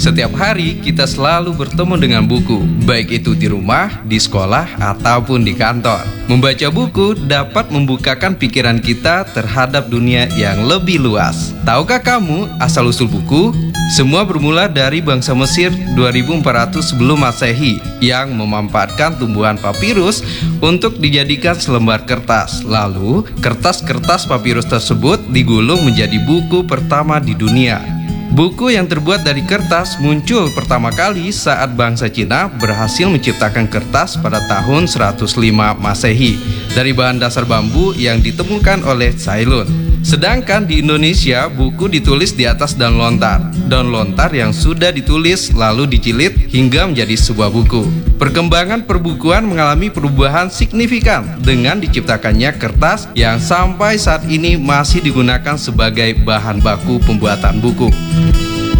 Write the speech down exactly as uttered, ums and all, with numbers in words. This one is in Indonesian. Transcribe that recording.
Setiap hari kita selalu bertemu dengan buku, baik itu di rumah, di sekolah, ataupun di kantor. Membaca buku dapat membukakan pikiran kita terhadap dunia yang lebih luas. Tahukah kamu asal-usul buku? Semua bermula dari bangsa Mesir dua ribu empat ratus sebelum Masehi yang memanfaatkan tumbuhan papirus untuk dijadikan selembar kertas. Lalu, kertas-kertas papirus tersebut digulung menjadi buku pertama di dunia. Buku yang terbuat dari kertas muncul pertama kali saat bangsa Cina berhasil menciptakan kertas pada tahun seratus lima Masehi dari bahan dasar bambu yang ditemukan oleh Ceylon. Sedangkan di Indonesia, buku ditulis di atas daun lontar. Daun lontar yang sudah ditulis lalu dijilid hingga menjadi sebuah buku. Perkembangan perbukuan mengalami perubahan signifikan dengan diciptakannya kertas yang sampai saat ini masih digunakan sebagai bahan baku pembuatan buku.